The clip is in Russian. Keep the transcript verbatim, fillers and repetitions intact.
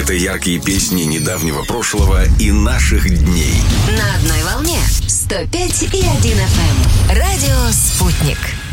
Это яркие песни недавнего прошлого и наших дней. На одной волне сто пять и один эф эм. Радио «Спутник».